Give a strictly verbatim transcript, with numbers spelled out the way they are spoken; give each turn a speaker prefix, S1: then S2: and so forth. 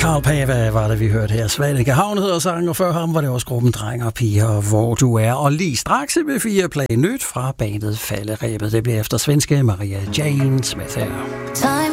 S1: Carl Pava var det, vi hørte her. Svanike Havn hedder sangen, og før ham var det også gruppen Drenge og Piger, Hvor Du Er. Og lige straks i B fire Play nyt fra bandet Falderebet. Det bliver efter svenske Maria Jane Smith her.